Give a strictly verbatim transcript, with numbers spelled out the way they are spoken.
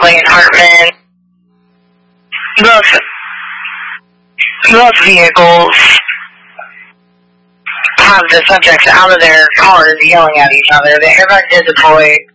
Bradley and Hartman. Both, both vehicles have the subjects out of their cars yelling at each other. The airbag did deploy